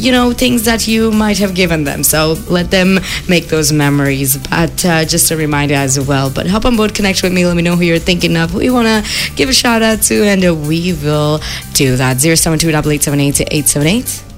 things that you might have given them. So let them make those memories. But just a reminder as well. But hop on board, connect with me. Let me know who you're thinking of, who you want to give a shout out to, and we will do that. 072 878 878.